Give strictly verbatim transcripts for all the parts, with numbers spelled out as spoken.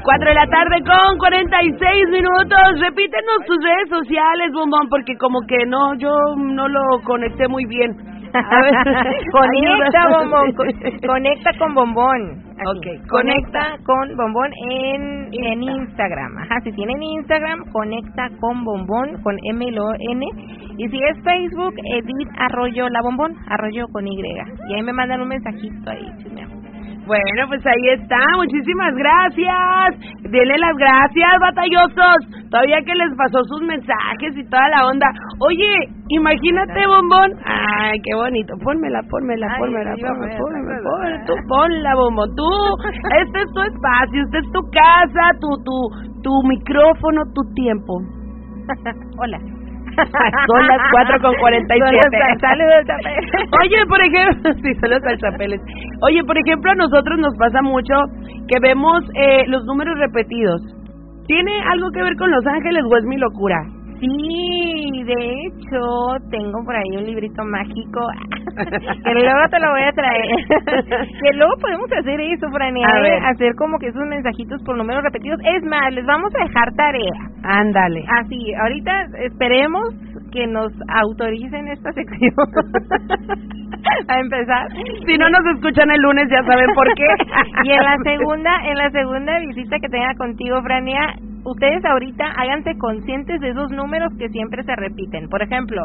cuatro de la tarde con cuarenta y seis minutos. Repítenos tus redes sociales, Bombón, porque como que no, yo no lo conecté muy bien. A ver, conecta, Bombón, con, conecta con Bombón. Así, okay, conecta con Bombón en, en Instagram. Ajá, si tienen Instagram, conecta con Bombón, con M L O N. Y si es Facebook, Edith Arroyo La Bombón, Arroyo con Y. Y ahí me mandan un mensajito ahí, chismeo. Bueno, pues ahí está, muchísimas gracias. Denle las gracias, batallosos. Todavía que les pasó sus mensajes y toda la onda. Oye, imagínate, Bombón. Ay, qué bonito. Pónmela, pónmela, Ay, pónmela, sí, pónmela, yo pónmela, me pónmela, tú ponla, Bombón. Tú, este es tu espacio, este es tu casa, tu, tu, tu micrófono, tu tiempo. Hola. Son las cuatro con cuarenta y siete. Saludos, Chapeles. Oye, por ejemplo, sí, saludos al Chapeles. Oye, por ejemplo, a nosotros nos pasa mucho que vemos eh, los números repetidos. ¿Tiene algo que ver con Los Ángeles o es mi locura? Sí, de hecho, tengo por ahí un librito mágico que luego te lo voy a traer. Que luego podemos hacer eso, Frania, hacer como que esos mensajitos por números repetidos. Es más, les vamos a dejar tarea. Ándale. Así, ahorita esperemos que nos autoricen esta sección. A empezar. Si no nos escuchan el lunes, ya saben por qué. Y en la segunda, en la segunda visita que tenga contigo, Frania, ustedes ahorita háganse conscientes de esos números que siempre se repiten. Por ejemplo,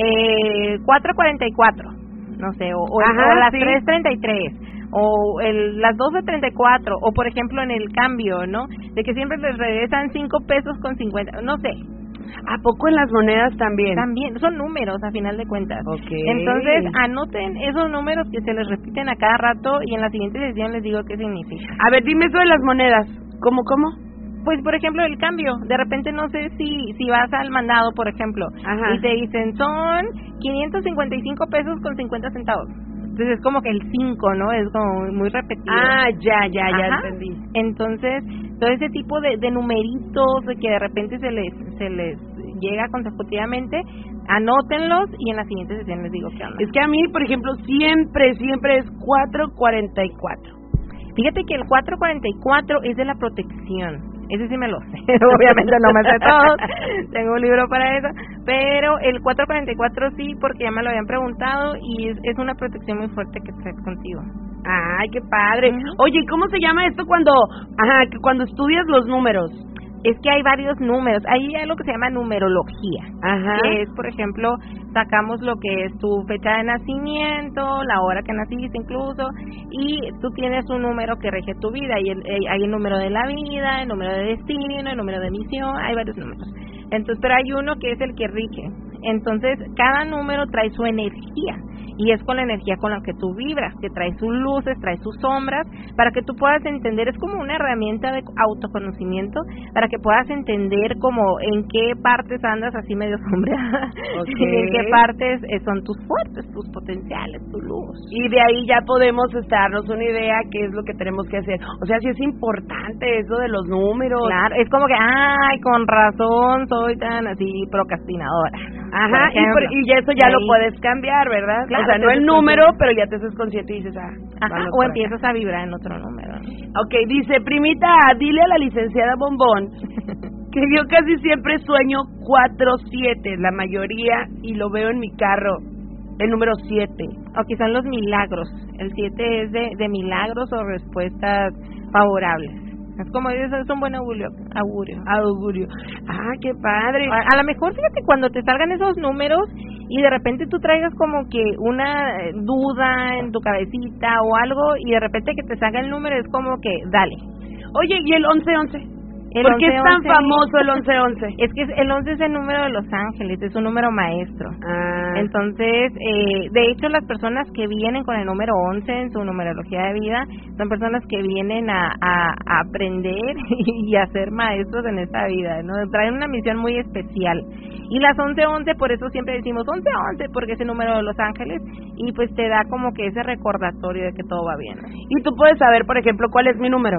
eh, cuatro cuarenta y cuatro, no sé, o, o, Ajá, o las sí. tres treinta y tres, o el, las doce treinta y cuatro, o por ejemplo en el cambio, ¿no? De que siempre les regresan cinco pesos con cincuenta, no sé. ¿A poco en las monedas también? También, son números a final de cuentas. Okay. Entonces, anoten esos números que se les repiten a cada rato y en la siguiente sesión les digo qué significa. A ver, dime eso de las monedas. ¿Cómo, cómo? Pues, por ejemplo, el cambio. De repente, no sé si si vas al mandado, por ejemplo, Ajá. y te dicen, son quinientos cincuenta y cinco pesos con cincuenta centavos. Entonces, es como que el cinco, ¿no? Es como muy repetido. Ah, ya, ya, ya Ajá. entendí. Entonces, todo ese tipo de, de numeritos de que de repente se les se les llega consecutivamente, anótenlos y en la siguiente sesión les digo qué onda. Es que a mí, por ejemplo, siempre, siempre es cuatro cuarenta y cuatro. Fíjate que el cuatro cuarenta y cuatro es de la protección. Ese sí me lo sé. Obviamente no me sé todos. Tengo un libro para eso. Pero el cuatro cuarenta y cuatro sí, porque ya me lo habían preguntado y es, es una protección muy fuerte que traes contigo. Ay, qué padre. Oye, ¿cómo se llama esto cuando, ajá, cuando estudias los números? Es que hay varios números. Hay algo que se llama numerología. Ajá. Que es, por ejemplo, sacamos lo que es tu fecha de nacimiento, la hora que naciste incluso, y tú tienes un número que rige tu vida. Y el, hay el número de la vida, el número de destino, el número de misión, hay varios números. Entonces, pero hay uno que es el que rige. Entonces, cada número trae su energía. Y es con la energía con la que tú vibras, que trae sus luces, trae sus sombras, para que tú puedas entender, es como una herramienta de autoconocimiento, para que puedas entender como en qué partes andas así medio sombreada, okay. Y en qué partes eh, son tus fuertes, tus potenciales, tu luz. Y de ahí ya podemos darnos una idea qué es lo que tenemos que hacer. O sea, sí es importante eso de los números. Claro, es como que, ay, con razón soy tan así procrastinadora. Ajá, y, por, y eso ya ahí, lo puedes cambiar, ¿verdad? Claro, o sea, no el número, pero ya te haces consciente y dices, ah, ajá, o empiezas a vibrar en otro número. Ok, dice, primita, dile a la licenciada Bombón que yo casi siempre sueño cuatro siete, la mayoría, y lo veo en mi carro, el número siete. O quizás los milagros, el siete es de, de milagros o respuestas favorables. Es como dices, es un buen augurio. Augurio. Augurio. Ah, qué padre. A, a lo mejor, fíjate, cuando te salgan esos números y de repente tú traigas como que una duda en tu cabecita o algo y de repente que te salga el número es como que, dale. Oye, ¿y el once once? El ¿Por qué once, es tan once, famoso el once once? Es que el once es el número de los ángeles, es un número maestro. Ah. Entonces, eh, de hecho, las personas que vienen con el número once en su numerología de vida son personas que vienen a, a, a aprender y a ser maestros en esta vida, ¿no? Traen una misión muy especial. Y las once once, por eso siempre decimos once once, porque es el número de los ángeles y pues te da como que ese recordatorio de que todo va bien. Y tú puedes saber, por ejemplo, cuál es mi número.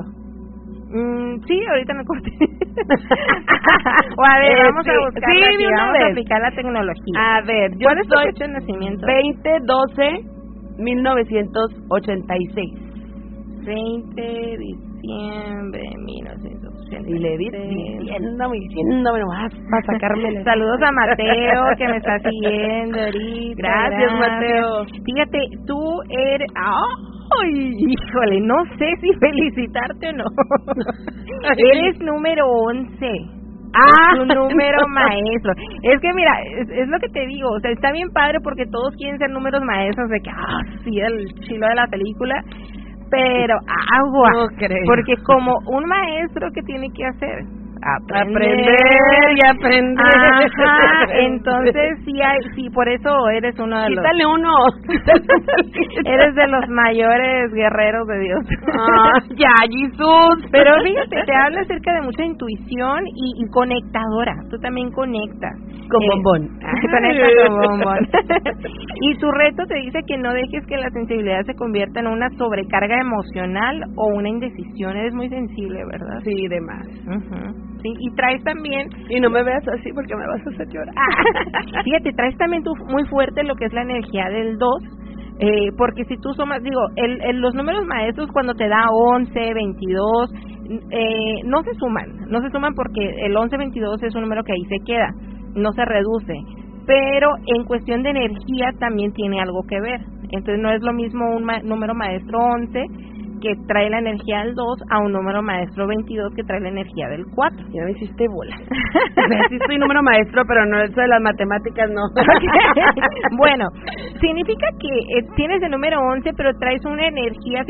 Mm, sí, ahorita me corté. O a ver, eh, vamos sí, a buscar sí, aquí, vamos vez. a aplicar la tecnología. A ver, yo ¿cuál es tu soy fecha de nacimiento? veinte doce mil novecientos ochenta y seis. veinte diciembre de mil novecientos ochenta y seis. Y le di diciéndome, diciéndome nomás para sacarme. Saludos a Mateo, que me está siguiendo ahorita. Gracias, gracias, Mateo. Fíjate, tú eres... ¡Ay, híjole! No sé si felicitarte o no. Eres número once. Ah, un número maestro. Es que mira, es, es lo que te digo, o sea, está bien padre porque todos quieren ser números maestros de que, ah, sí, el chilo de la película, pero agua, no creo. Porque como un maestro, ¿qué tiene que hacer? Aprender, aprender y aprender. Ajá, entonces sí hay, sí, por eso eres uno de los... Quítale uno. Eres de los mayores guerreros de Dios. Ah, ya, Jesús. Pero fíjate, te habla acerca de mucha intuición y, y conectadora. Tú también conectas. Con eh, bombón. Conectas con bombón. Y tu reto te dice que no dejes que la sensibilidad se convierta en una sobrecarga emocional o una indecisión. Eres muy sensible, ¿verdad? Sí, de más. Uh-huh. Sí, y traes también... Y no me veas así porque me vas a hacer llorar. Fíjate, traes también tú muy fuerte lo que es la energía del dos, eh, porque si tú sumas, digo, el, el, los números maestros cuando te da once, veintidós, eh, no se suman, no se suman porque el once, veintidós es un número que ahí se queda, no se reduce, pero en cuestión de energía también tiene algo que ver. Entonces no es lo mismo un ma- número maestro once que trae la energía del dos a un número maestro veintidós que trae la energía del cuatro. Ya me hiciste bola. O sea, sí soy número maestro, pero no eso de las matemáticas, no. Bueno, significa que eh, tienes el número once, pero traes una energía